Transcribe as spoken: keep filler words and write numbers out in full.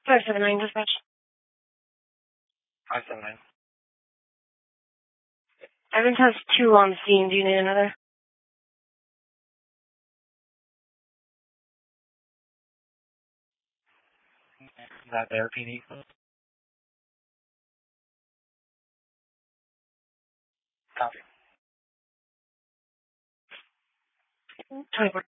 five seven nine dispatch. five seven nine. Evans has two on scene. Do you need another? Is that their P D? Copy. twenty-four.